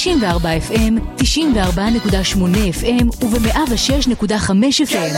94 FM, 94.8 FM וב-106.5 FM.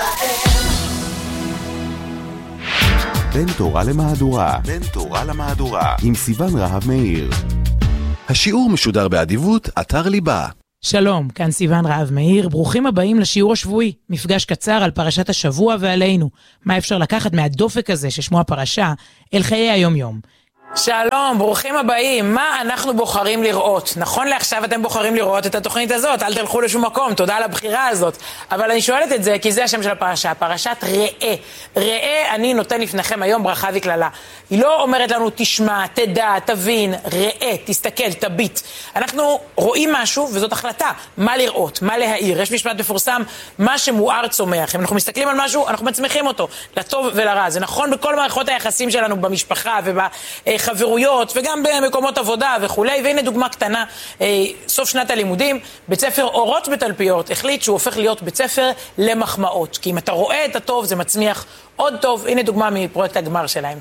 בין תורה למהדורה, בין תורה למהדורה, עם סיוון רהב מאיר. השיעור משודר באדיבות, אתר ליבה. שלום, כאן סיוון רהב מאיר, ברוכים הבאים לשיעור השבועי, מפגש קצר על פרשת השבוע ועלינו. מה אפשר לקחת מהדופק הזה ששמו הפרשה אל חיי היום-יום. שלום, ברוכים הבאים. מה אנחנו בוחרים לראות? נכון לעכשיו אתם בוחרים לראות את התוכנית הזאת, אל תלכו לשום מקום, תודה על הבחירה הזאת. אבל אני שואלת את זה כי זה השם של הפרשה, פרשת ראה. ראה אני נותן לפניכם היום ברכה וכללה. היא לא אומרת לנו תשמע, תדע, תבין, ראה, תסתכל, תביט. אנחנו רואים משהו וזאת החלטה, מה לראות, מה להעיר. יש משפט מפורסם, מה שמואר צומח. אם אנחנו מסתכלים על משהו, אנחנו מצמיחים אותו, לטוב ולרע. זה נכון בכל מערכות היחסים שלנו במשפחה חברויות וגם במקומות עבודה וכולי. והנה דוגמה קטנה, סוף שנת הלימודים, בית ספר אורות בתלפיות החליט שהוא הופך להיות בית ספר למחמאות, כי אם אתה רואה את הטוב זה מצמיח עוד טוב. הנה דוגמה מפרויקט הגמר שלהם.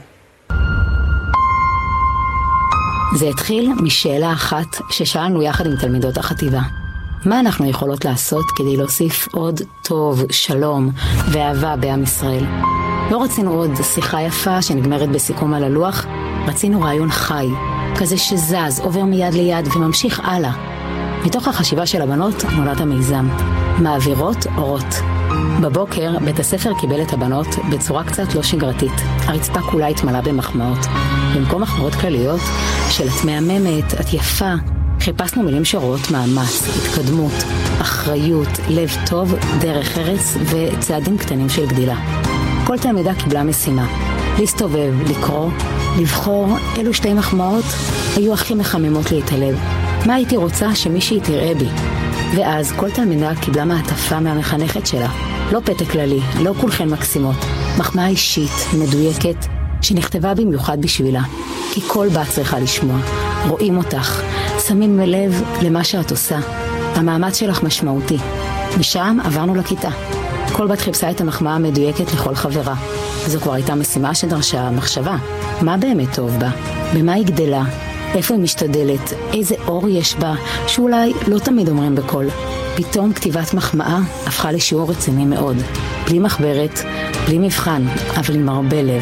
זה התחיל משאלה אחת ששאלנו יחד עם תלמידות החטיבה. מה אנחנו יכולות לעשות כדי להוסיף עוד טוב, שלום ואהבה בעם ישראל? לא רצינו עוד שיחה יפה שנגמרת בסיכום על הלוח, רצינו רעיון חי, כזה שזז, עובר מיד ליד וממשיך הלאה. מתוך החשיבה של הבנות נולד המיזם, מעבירות אורות. בבוקר בית הספר קיבל את הבנות בצורה קצת לא שגרתית. הרצפה כולה התמלאה במחמאות. במקום מחמאות כלליות של את מהממת, את יפה, חיפשנו מילים שרואות מאמץ, התקדמות, אחריות, לב טוב, דרך ארץ וצעדים קטנים של גדילה. כל תלמידה קיבלה משימה, להסתובב, לקרוא, לבחור אילו שתי מחמאות היו הכי מחממות לי את הלב. מה הייתי רוצה שמישהי תראה בי? ואז כל תלמידה קיבלה מעטפה מהמחנכת שלה. לא פתק כללי, לא כולכן מקסימות. מחמאה אישית, מדויקת, שנכתבה במיוחד בשבילה. כי כל בת צריכה לשמוע. רואים אותך, שמים לב למה שאת עושה. המאמץ שלך משמעותי. משם עברנו לכיתה. כל בת חיפשה את המחמאה המדויקת לכל חברה. זו כבר הייתה משימה שדרשה מחשבה. מה באמת טוב בה? במה היא גדלה? איפה היא משתדלת? איזה אור יש בה? שאולי לא תמיד אומרים בקול. פתאום כתיבת מחמאה הפכה לשיעור רציני מאוד. בלי מחברת, בלי מבחן, אבל עם הרבה לב.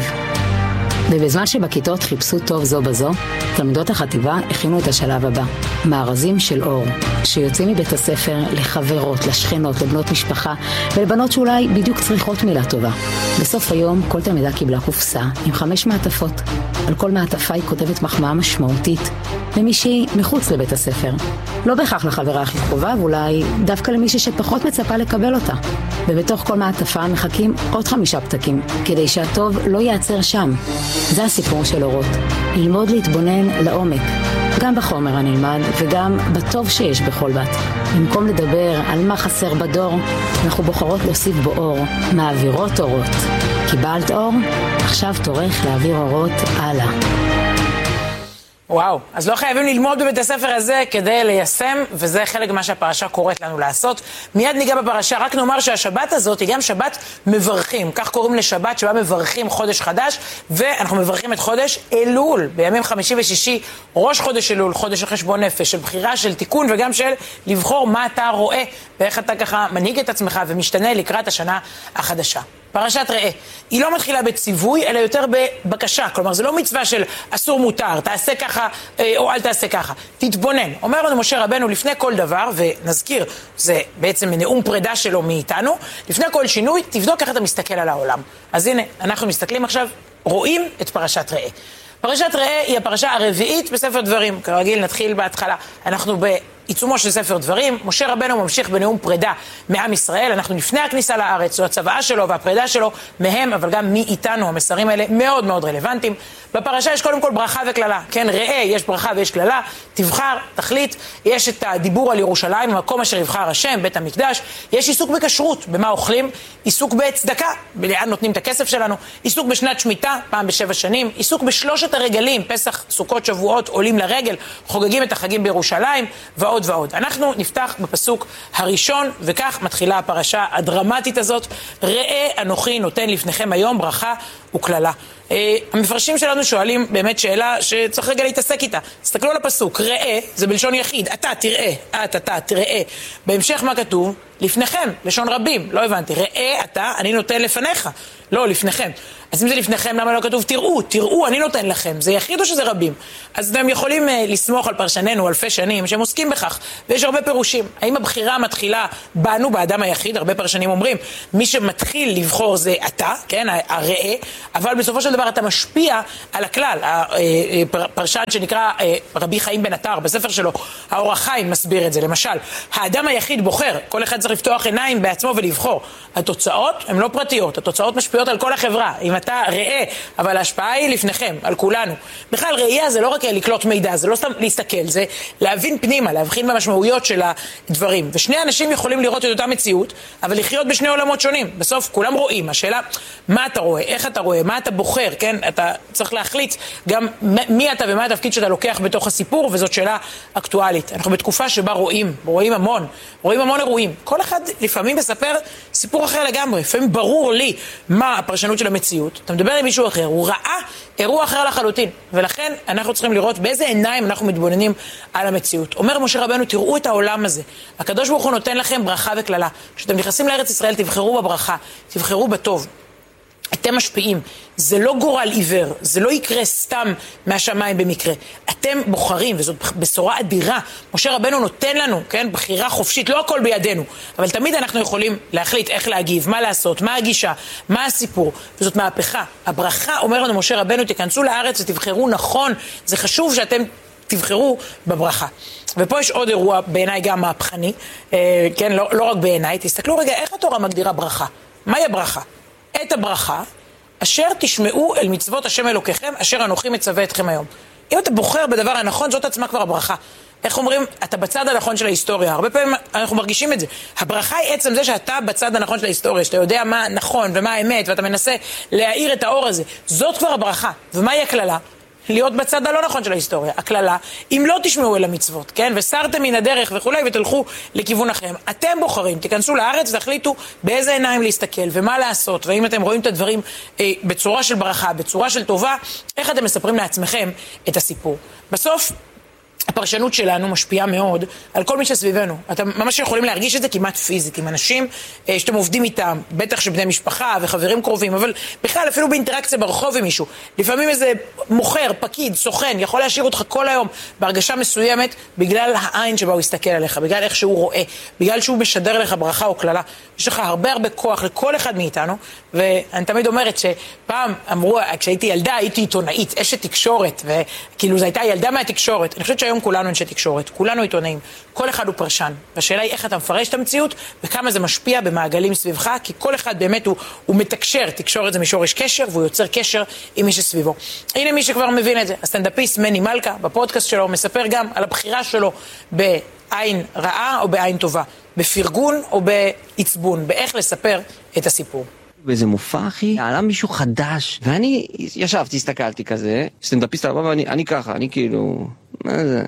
ובזמן שבכיתות חיפשו טוב זו בזו, תלמידות החטיבה הכינו את השלב הבא. מארזים של אור, שיוצאים מבית הספר לחברות, לשכנות, לבנות משפחה, ולבנות שאולי בדיוק צריכות מילה טובה. בסוף היום כל תלמידה קיבלה קופסה עם 5 מעטפות. על כל מעטפה היא כותבת מחמאה משמעותית למישהי מחוץ לבית הספר. לא בהכרח לחברה הכי קרובה, ואולי דווקא למישהי שפחות מצפה לקבל אותה. ובתוך כל מעטפה מחכים עוד 5 פתקים, כדי שהטוב לא יעצר שם. זה הסיפור של אורות. ללמוד להתבונן לעומק. גם בחומר הנלמד וגם בטוב שיש בכל בת. במקום לדבר על מה חסר בדור, אנחנו בוחרות להוסיף בו אור. מעבירות אורות. קיבלת אור? עכשיו תורך להעביר אורות הלאה. וואו, אז לא חייבים ללמוד בבית הספר הזה כדי ליישם, וזה חלק מה שהפרשה קוראת לנו לעשות. מיד ניגע בפרשה, רק נאמר שהשבת הזאת היא גם שבת מברכים. כך קוראים לשבת שבה מברכים חודש חדש, ואנחנו מברכים את חודש אלול. בימים 5 ו6, ראש חודש אלול, חודש של חשבון נפש, של בחירה, של תיקון, וגם של לבחור מה אתה רואה, ואיך אתה ככה מנהיג את עצמך ומשתנה לקראת השנה החדשה. פרשת ראה, היא לא מתחילה בציווי, אלא יותר בבקשה. כלומר, זה לא מצווה של אסור מותר, תעשה ככה או אל תעשה ככה. תתבונן. אומר לנו משה רבנו לפני כל דבר, ונזכיר, זה בעצם נאום פרידה שלו מאיתנו, לפני כל שינוי, תבדוק איך אתה מסתכל על העולם. אז הנה, אנחנו מסתכלים עכשיו, רואים את פרשת ראה. פרשת ראה היא הפרשה הרביעית בספר דברים. כרגיל נתחיל בהתחלה. אנחנו בעיצומו של ספר דברים. משה רבנו ממשיך בנאום פרידה מעם ישראל. אנחנו לפני הכניסה לארץ, זו הצוואה שלו והפרידה שלו מהם, אבל גם מאיתנו. המסרים האלה מאוד מאוד רלוונטיים. בפרשה יש קודם כל ברכה וכללה. כן, ראה, יש ברכה ויש כללה. תבחר, תחליט. יש את הדיבור על ירושלים, המקום אשר יבחר השם, בית המקדש. יש עיסוק בכשרות, במה אוכלים. עיסוק בצדקה, לאן נותנים את הכסף שלנו. עיסוק בשנת שמיטה, פעם ב7 שנים. עיסוק בשלושת הרגלים, פסח, סוכות, שבועות, עולים לרגל, חוגגים את החגים בירושלים, ועוד ועוד. אנחנו נפתח בפסוק הראשון, וכך מתחילה הפרשה הדרמטית הזאת. ראה אנוכי נותן לפניכם היום ברכה וכללה. המפרשים שלנו שואלים באמת שאלה שצריך רגע להתעסק איתה. תסתכלו על הפסוק, ראה, זה בלשון יחיד, אתה תראה, אתה תראה. בהמשך מה כתוב? לפניכם, לשון רבים, לא הבנתי. ראה אתה, אני נותן לפניך, לא לפניכם. אז אם זה לפניכם, למה לא כתוב תראו, אני נותן לכם. זה יחיד או שזה רבים? אז אתם יכולים לסמוך על פרשננו אלפי שנים שהם עוסקים בכך, ויש הרבה פירושים. האם הבחירה מתחילה בנו, באדם היחיד? הרבה פרשנים אומרים, מי שמתחיל לבחור זה אתה, כן, הראה, אבל בסופו של דבר אתה משפיע על הכלל. הפרשן שנקרא רבי חיים בן עטר, בספר שלו, האור החיים מסביר את זה. למשל, האדם היחיד בוחר, כל אחד צריך לפתוח עיניים בעצמו ולבחור. התוצאות הן לא פרטיות, התוצאות משפיעות על כל החברה. אם אתה ראה, אבל ההשפעה היא לפניכם, על כולנו. בכלל, ראייה זה לא רק לקלוט מידע, זה לא סתם להסתכל, זה להבין פנימה, להבחין במשמעויות של הדברים. ושני אנשים יכולים לראות את אותה מציאות, אבל לחיות בשני עולמות שונים. בסוף כולם רואים. השאלה, מה אתה רואה, איך אתה רואה, מה אתה בוחר, כן? אתה צריך להחליט גם מי אתה ומה התפקיד שאתה לוקח בתוך הסיפור, וזאת שאלה אקטואלית. אנחנו בתקופה שבה רואים המון אירועים. כל אחד לפעמים מספר סיפור אחר לגמרי. לפעמים ברור לי מה הפרשנות של המציאות. אתה מדבר עם מישהו אחר, הוא ראה אירוע אחר לחלוטין. ולכן אנחנו צריכים לראות באיזה עיניים אנחנו מתבוננים על המציאות. אומר משה רבנו, תראו את העולם הזה. הקדוש ברוך הוא נותן לכם ברכה וכללה. כשאתם נכנסים לארץ ישראל, תבחרו בברכה, תבחרו בטוב. אתם משפיעים. זה לא גורל עיוור, זה לא יקרה סתם מהשמיים במקרה. אתם בוחרים, וזאת בשורה אדירה. משה רבנו נותן לנו, כן, בחירה חופשית, לא הכל בידינו, אבל תמיד אנחנו יכולים להחליט איך להגיב, מה לעשות, מה הגישה, מה הסיפור, וזאת מהפכה. הברכה, אומר לנו משה רבנו, תיכנסו לארץ ותבחרו נכון, זה חשוב שאתם תבחרו בברכה. ופה יש עוד אירוע, בעיניי גם מהפכני, כן, לא רק בעיניי, תסתכלו רגע, איך התורה מגדירה ברכה? מהי הברכה? את הברכה, אשר תשמעו אל מצוות השם אלוקיכם, אשר אנוכי מצווה אתכם היום. אם אתה בוחר בדבר הנכון, זאת עצמה כבר הברכה. איך אומרים? אתה בצד הנכון של ההיסטוריה. הרבה פעמים אנחנו מרגישים את זה. הברכה היא עצם זה שאתה בצד הנכון של ההיסטוריה, שאתה יודע מה נכון ומה האמת, ואתה מנסה להאיר את האור הזה. זאת כבר הברכה. ומהי הכללה? להיות בצד הלא נכון של ההיסטוריה. הכללה, אם לא תשמעו אל המצוות, כן? וסרתם מן הדרך וכולי, ותלכו לכיוון אחר. אתם בוחרים, תיכנסו לארץ, תחליטו באיזה עיניים להסתכל, ומה לעשות, ואם אתם רואים את הדברים בצורה של ברכה, בצורה של טובה, איך אתם מספרים לעצמכם את הסיפור. בסוף, הפרשנות שלנו משפיעה מאוד על כל מי שסביבנו. אתם ממש יכולים להרגיש את זה כמעט פיזית, עם אנשים שאתם עובדים איתם, בטח שבני משפחה וחברים קרובים, אבל בכלל אפילו באינטראקציה ברחוב עם מישהו. לפעמים איזה מוכר, פקיד, סוכן, יכול להשאיר אותך כל היום בהרגשה מסוימת בגלל העין שבה הוא יסתכל עליך, בגלל איך שהוא רואה, בגלל שהוא משדר לך ברכה או כללה. יש לך הרבה כוח לכל אחד מאיתנו, ואני תמיד אומרת שפעם אמרו, כשהייתי ילדה הייתי עיתונאית, אשת תקשורת, וכאילו זו הייתה ילדה מהתקשורת. אני חושבת שהיום כולנו אנשי תקשורת, כולנו עיתונאים, כל אחד הוא פרשן. והשאלה היא איך אתה מפרש את המציאות וכמה זה משפיע במעגלים סביבך, כי כל אחד באמת הוא מתקשר, תקשורת זה משורש קשר, והוא יוצר קשר עם מי שסביבו. הנה מי שכבר מבין את זה, הסטנדאפיסט מני מלכה, בפודקאסט שלו, מספר גם על הבחירה שלו בעין רעה או בעין טובה, בפרגון או בעצבון, באיך לספר את הסיפור. באיזה מופע, אחי, עלה מישהו חדש, ואני ישבתי, הסתכלתי כזה, סטנדאפיסט על הבמה, ואני ככה, אני כאילו, מה זה?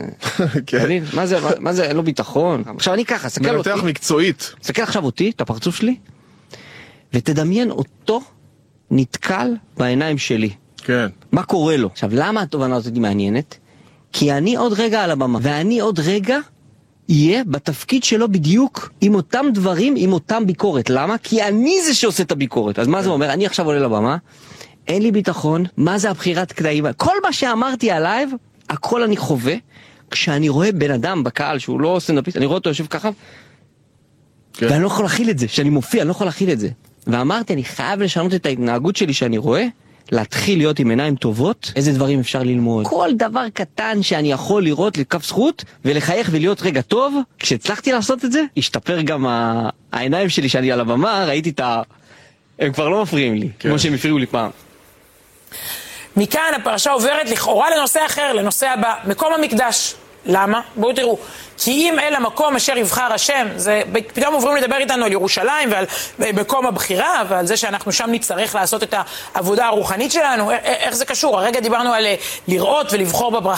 מה זה, אין לו ביטחון. עכשיו אני ככה, סתכל אותי. מנתח מקצועית. סתכל עכשיו אותי, את הפרצוף שלי, ותדמיין אותו נתקל בעיניים שלי. כן. מה קורה לו? עכשיו, למה התובנה הזאת מעניינת? כי אני עוד רגע על הבמה, ואני עוד רגע יהיה בתפקיד שלו בדיוק עם אותם דברים, עם אותם ביקורת. למה? כי אני זה שעושה את הביקורת. אז מה זה אומר? אני עכשיו עולה לבמה, אין לי ביטחון, מה זה הבחירת קטעים? כל מה שאמרתי עליו, הכל אני חווה, כשאני רואה בן אדם בקהל שהוא לא סטנדאפיסט, אני רואה אותו יושב ככה, ואני לא יכול להכיל את זה, שאני מופיע, אני לא יכול להכיל את זה. ואמרתי, אני חייב לשנות את ההתנהגות שלי שאני רואה, להתחיל להיות עם עיניים טובות, איזה דברים אפשר ללמוד. כל דבר קטן שאני יכול לראות לכף זכות, ולחייך ולהיות רגע טוב, כשהצלחתי לעשות את זה, השתפר גם העיניים שלי שאני על הבמה, ראיתי הם כבר לא מפריעים לי, כמו שהם הפריעו לי פעם. מכאן הפרשה עוברת לכאורה לנושא אחר, לנושא הבא, מקום המקדש. למה? בואו תראו. כי אם אל המקום אשר יבחר השם, פתאום עוברים לדבר איתנו על ירושלים ועל מקום הבחירה ועל זה שאנחנו שם נצטרך לעשות את העבודה הרוחנית שלנו. איך זה קשור? הרגע דיברנו על לראות ולבחור בברכה.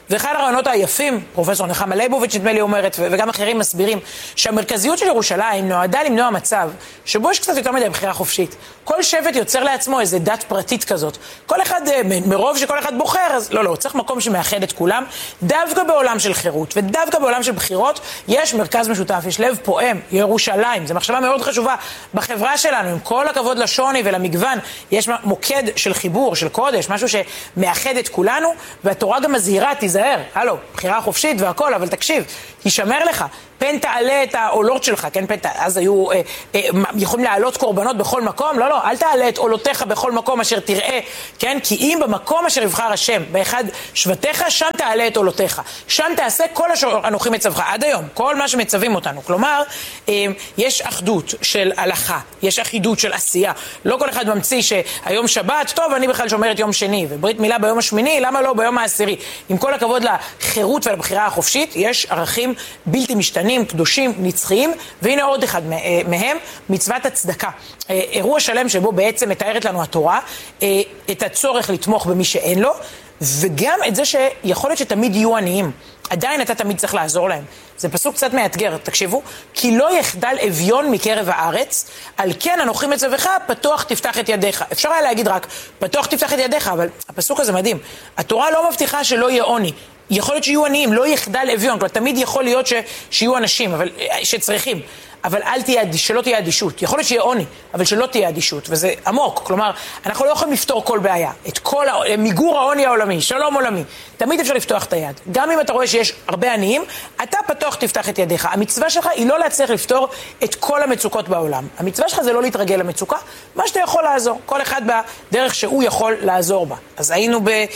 ואחד הרעיונות היפים, פרופסור נחמה ליבוביץ' נדמה לי אומרת, וגם אחרים מסבירים, שהמרכזיות של ירושלים נועדה למנוע מצב שבו יש קצת יותר מדי בחירה חופשית. כל שבט יוצר לעצמו איזה דת פרטית כזאת. כל אחד, מרוב שכל אחד בוחר, אז לא, צריך מקום שמאחד את כולם. דווקא בעולם של חירות, ודווקא בעולם של בחירות, יש מרכז משותף, יש לב פועם, ירושלים. זו מחשבה מאוד חשובה בחברה שלנו, עם כל הכבוד לשוני ולמגוון, יש מוקד של חיבור, של קודש, משהו שמאחד את כולנו, והתורה גם מזהירה, תיזהר, הלו, בחירה חופשית והכל, אבל תקשיב, תשמר לך, פן תעלה את העולות שלך, כן, אז היו יכולים לעלות קורבנות בכל מקום, לא, אל תעלה את עולותיך בכל מקום אשר תראה, כן, כי אם במקום אשר יבחר השם, באחד שבטיך, שם תעלה את עולותיך, שם תעשה כל אשר אנוכי מצווך, עד היום, כל מה שמצווים אותנו, כלומר, יש אחדות של הלכה, יש אחידות של עשייה, לא כל אחד ממציא שהיום שבת, טוב, אני בכלל שומרת יום שני, וברית מילה ביום השמיני, למה לא ביום העשירי? עם כל הכבוד לחירות ולבחירה החופשית, יש ערכים בלתי משתנים, קדושים, נצחיים, והנה עוד אחד מהם, מצוות הצדקה. אירוע שלם שבו בעצם מתארת לנו התורה, את הצורך לתמוך במי שאין לו, וגם את זה שיכול להיות שתמיד יהיו עניים. עדיין אתה תמיד צריך לעזור להם. זה פסוק קצת מאתגר, תקשיבו. כי לא יחדל אביון מקרב הארץ, על כן אנוכי מצווך, פתוח תפתח את ידיך. אפשר היה להגיד רק, פתוח תפתח את ידיך, אבל הפסוק הזה מדהים. התורה לא מבטיחה שלא יהיה עוני. יכול להיות שיהיו עניים, לא יחדל אביון, כלומר תמיד יכול להיות שיהיו אנשים, אבל שצריכים. אבל שלא תהיה אדישות. יכול להיות שיהיה עוני, אבל שלא תהיה אדישות, וזה עמוק. כלומר, אנחנו לא יכולים לפתור כל בעיה. את כל מיגור העוני העולמי, שלום עולמי. תמיד אפשר לפתוח את היד. גם אם אתה רואה שיש הרבה עניים, אתה פתוח תפתח את ידיך. המצווה שלך היא לא להצליח לפתור את כל המצוקות בעולם. המצווה שלך זה לא להתרגל למצוקה, מה שאתה יכול לעזור. כל אחד בדרך שהוא יכול לעזור בה. אז היינו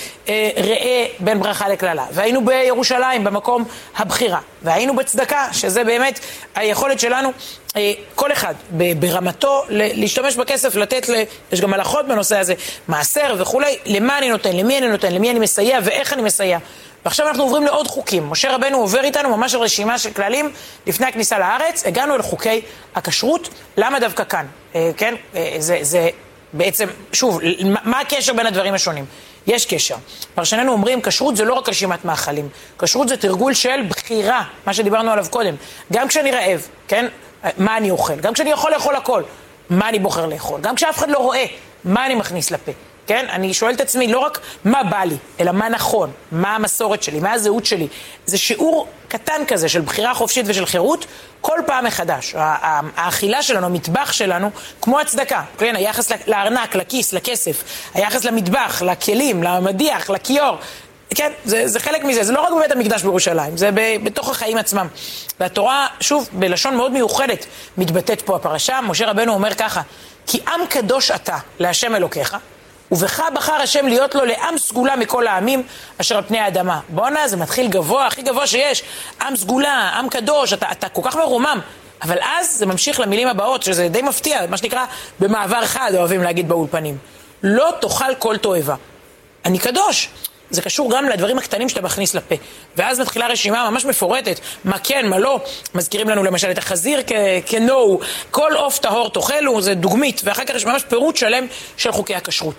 בראה בין ברכה לכללה, והיינו בירושלים במקום הבחירה, והיינו בצדקה, שזה באמת היכולת שלנו כל אחד ברמתו להשתמש בכסף, לתת יש גם הלכות בנושא הזה, מעשר וכולי, למה אני נותן, למי אני נותן, למי אני מסייע ואיך אני מסייע. ועכשיו אנחנו עוברים לעוד חוקים. משה רבנו עובר איתנו ממש על רשימה של כללים לפני הכניסה לארץ. הגענו אל חוקי הכשרות. למה דווקא כאן? כן? זה בעצם, שוב, מה הקשר בין הדברים השונים? יש קשר. פרשנינו אומרים, כשרות זה לא רק רשימת מאכלים. כשרות זה תרגול של בחירה, מה שדיברנו עליו קודם. גם כשאני רעב, כן? מה אני אוכל? גם כשאני יכול לאכול הכל, מה אני בוחר לאכול? גם כשאף אחד לא רואה, מה אני מכניס לפה? כן? אני שואל את עצמי לא רק מה בא לי, אלא מה נכון, מה המסורת שלי, מה הזהות שלי. זה שיעור קטן כזה של בחירה חופשית ושל חירות, כל פעם מחדש. האכילה שלנו, המטבח שלנו, כמו הצדקה. כן? היחס לארנק, לכיס, לכסף, היחס למטבח, לכלים, למדיח, לכיור. כן, זה חלק מזה, זה לא רק בבית המקדש בירושלים, זה בתוך החיים עצמם. והתורה, שוב, בלשון מאוד מיוחדת, מתבטאת פה הפרשה. משה רבנו אומר ככה, כי עם קדוש אתה להשם אלוקיך, ובך בחר השם להיות לו לעם סגולה מכל העמים אשר על פני האדמה. בואנה, זה מתחיל גבוה, הכי גבוה שיש. עם סגולה, עם קדוש, אתה כל כך מרומם. אבל אז זה ממשיך למילים הבאות, שזה די מפתיע, מה שנקרא במעבר חד, אוהבים להגיד באולפנים. לא תאכל כל תועבה. אני קדוש. זה קשור גם לדברים הקטנים שאתה מכניס לפה. ואז מתחילה רשימה ממש מפורטת, מה כן, מה לא. מזכירים לנו למשל את החזיר כנו, כל עוף טהור תאכלו, זה דוגמית, ואחר כך יש ממש פירוט שלם של חוקי הכשרות.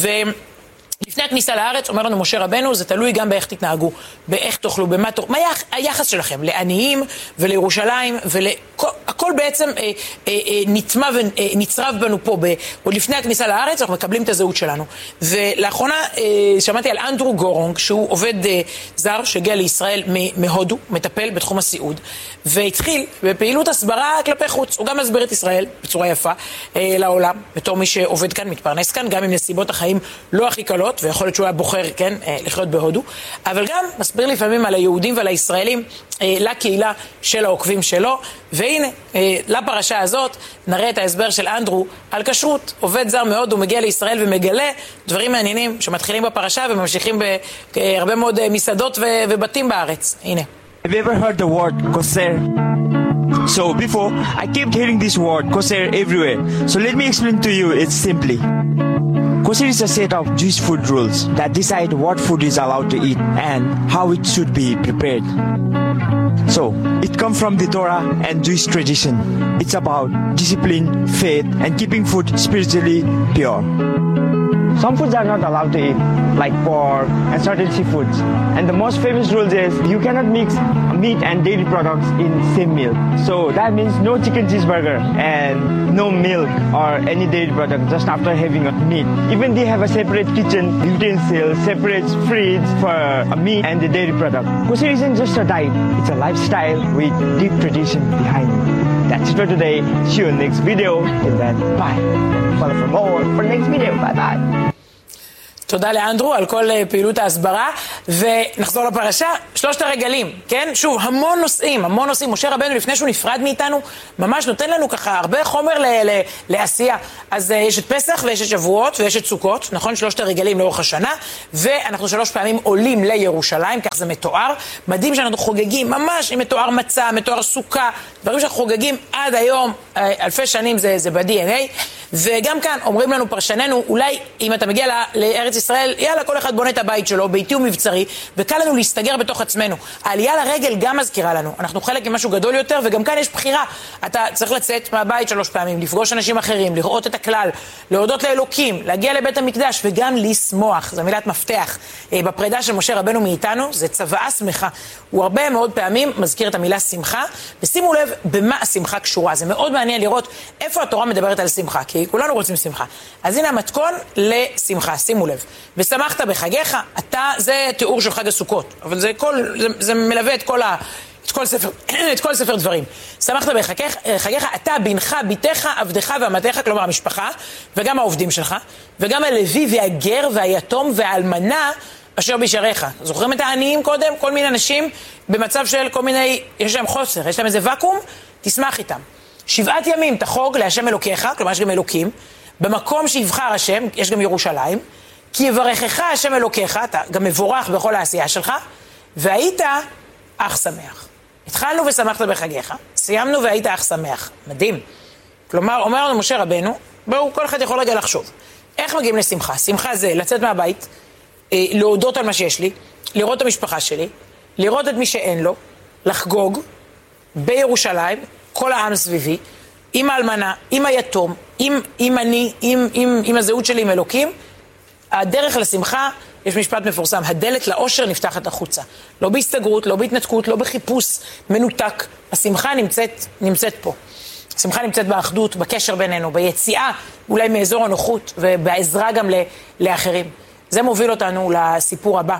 לפני הכניסה לארץ, אומר לנו משה רבנו, זה תלוי גם באיך תתנהגו, באיך תאכלו, מה היחס שלכם לעניים ולירושלים, הכל בעצם נטמע ונצרב בנו פה, עוד לפני הכניסה לארץ, אנחנו מקבלים את הזהות שלנו. ולאחרונה שמעתי על אנדרו גורונג, שהוא עובד זר שהגיע לישראל מהודו, מטפל בתחום הסיעוד, והתחיל בפעילות הסברה כלפי חוץ. הוא גם מסביר את ישראל בצורה יפה לעולם, בתור מי שעובד כאן, מתפרנס כאן, גם עם נסיבות החיים לא הכי קלות, ויכול להיות שהוא היה בוחר, כן, לחיות בהודו, אבל גם מסביר לפעמים על היהודים ועל הישראלים, לקהילה של העוקבים שלו, והנה, לפרשה הזאת נראה את ההסבר של אנדרו על כשרות. עובד זר מהודו מגיע לישראל ומגלה דברים מעניינים שמתחילים בפרשה וממשיכים בהרבה מאוד מסעדות ובתים בארץ. הנה. Have you ever heard the word kosher? So before, I kept hearing this word kosher everywhere. So let me explain to you it simply. Kosher is a set of Jewish food rules that decide what food is allowed to eat and how it should be prepared. So, it comes from the Torah and Jewish tradition. It's about discipline, faith, and keeping food spiritually pure. Some foods are not allowed to eat, like pork and certain seafoods. And the most famous rule is you cannot mix meat and dairy products in same meal. So that means no chicken cheeseburger and no milk or any dairy product just after having a meat. Even they have a separate kitchen utensils, separate fridge for a meat and the dairy product. Kosher isn't just a diet, it's a lifestyle with deep tradition behind it. That's it for today. See you in the next video. And then bye. Follow for more for the next video. Bye bye. תודה לאנדרו על כל פעילות ההסברה, ונחזור לפרשה, 3 הרגלים, כן? שוב, המון נושאים. משה רבנו לפני שהוא נפרד מאיתנו, ממש נותן לנו ככה הרבה חומר לעשייה. אז יש את פסח ויש את שבועות ויש את סוכות, נכון? 3 הרגלים לאורך השנה, ואנחנו 3 פעמים עולים לירושלים, כך זה מתואר. מדהים שאנחנו חוגגים, ממש עם מתואר מצה, מתואר סוכה, דברים שאנחנו חוגגים עד היום, אלפי שנים זה ב-DNA, וגם כאן אומרים לנו פרשננו, אולי אם אתה מגיע לארץ ישראל, יאללה, כל אחד בונה את הבית שלו, ביתי ומבצרי, וקל לנו להסתגר בתוך עצמנו. העלייה לרגל גם מזכירה לנו. אנחנו חלק ממשהו גדול יותר, וגם כאן יש בחירה. אתה צריך לצאת מהבית 3 פעמים, לפגוש אנשים אחרים, לראות את הכלל, להודות לאלוקים, להגיע לבית המקדש, וגם לשמוח. זו מילת מפתח. בפרידה של משה רבנו מאיתנו, זה צוואה שמחה. הוא הרבה מאוד פעמים מזכיר את המילה שמחה, ושימו לב במה השמחה קשורה. זה מאוד מעניין לראות איפה התורה מדברת על שמחה, כי כולנו רוצים שמחה. אז הנה המתכון לשמחה, שימו לב. ושמחת בחגיך, זה תיאור של חג הסוכות, אבל זה מלווה את כל ספר דברים. שמחת בחגיך, אתה, בנך, ביתך, עבדך ועמתך, כלומר המשפחה, וגם העובדים שלך, וגם הלוי והגר והיתום והאלמנה, אשר בישעריך. זוכרים את העניים קודם? כל מיני אנשים במצב של כל מיני, יש להם חוסר, יש להם איזה וקום, תשמח איתם. 7 ימים תחוג להשם אלוקיך, כלומר יש גם אלוקים, במקום שיבחר השם, יש גם ירושלים, כי יברכך השם אלוקיך, אתה גם מבורך בכל העשייה שלך, והיית אך שמח. התחלנו ושמחת בחגיך, סיימנו והיית אך שמח. מדהים. כלומר, אומר לנו משה רבנו, בואו, כל אחד יכול רגע לחשוב. איך מגיעים לשמחה? שמחה זה לצאת מהבית, להודות על מה שיש לי, לראות את המשפחה שלי, לראות את מי שאין לו, לחגוג בירושלים, כל העם סביבי, עם האלמנה, עם היתום, עם אני, עם הזהות שלי, עם אלוקים. הדרך לשמחה, יש משפט מפורסם, הדלת לאושר נפתחת החוצה. לא בהסתגרות, לא בהתנתקות, לא בחיפוש מנותק. השמחה נמצאת פה. השמחה נמצאת באחדות, בקשר בינינו, ביציאה אולי מאזור הנוחות, ובעזרה גם לאחרים. זה מוביל אותנו לסיפור הבא.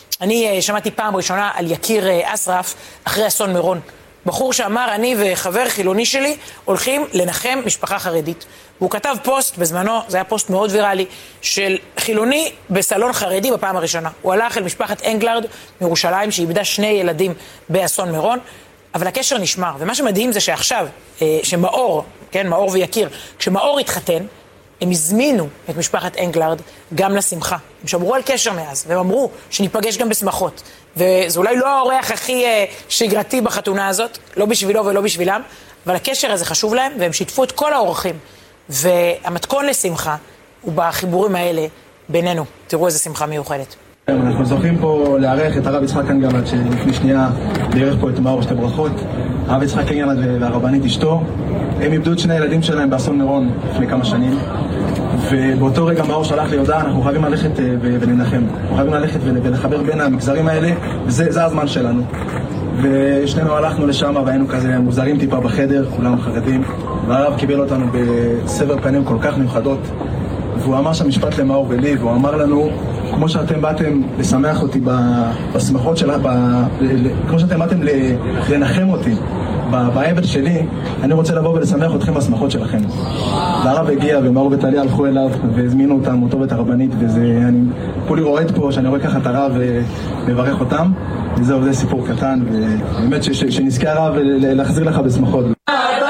אני שמעתי פעם ראשונה על יקיר אסרף אחרי אסון מירון. בחור שאמר, אני וחבר חילוני שלי הולכים לנחם משפחה חרדית. והוא כתב פוסט בזמנו, זה היה פוסט מאוד ויראלי, של חילוני בסלון חרדי בפעם הראשונה. הוא הלך אל משפחת אנגלרד מירושלים, שאיבדה 2 ילדים באסון מירון, אבל הקשר נשמר. ומה שמדהים זה שעכשיו, שמאור, כן, מאור ויקיר, כשמאור התחתן, הם הזמינו את משפחת אנגלרד גם לשמחה. הם שמרו על קשר מאז, והם אמרו שניפגש גם בשמחות. וזה אולי לא האורח הכי שגרתי בחתונה הזאת, לא בשבילו ולא בשבילם, אבל הקשר הזה חשוב להם, והם שיתפו את כל האורחים. והמתכון לשמחה הוא בחיבורים האלה בינינו. תראו איזה שמחה מיוחדת. אנחנו זוכים פה לארח את הרב יצחק אנגלרד, שלפני שנייה לארח פה את מאור 2 ברכות. הרב יצחק אנגלרד והרבנית אשתו, הם איבדו את 2 ילדים שלהם באסון מירון לפני כמה שנים, ובאותו רגע מאור שלח לי הודעה, אנחנו חייבים ללכת ולנחם, אנחנו חייבים ללכת ולחבר בין המגזרים האלה, וזה הזמן שלנו. ושנינו הלכנו לשם והיינו כזה מוזרים טיפה בחדר, כולם חרדים, והרב קיבל אותנו בסבר פנים כל כך מיוחדות, והוא אמר שם משפט למאור ולי, והוא אמר לנו, כמו שאתם באתם לשמח אותי בשמחות שלה, כמו שאתם באתם לנחם אותי באבל שלי, אני רוצה לבוא ולשמח אתכם בשמחות שלכם. והרב הגיע ומאור וטליה הלכו אליו והזמינו אותם, אותו ואת הרבנית, וזה, אני כולי רועד פה שאני רואה ככה את הרב ומברך אותם, וזהו, זה סיפור קטן, ובאמת שנזכה הרב להחזיר לך בשמחות.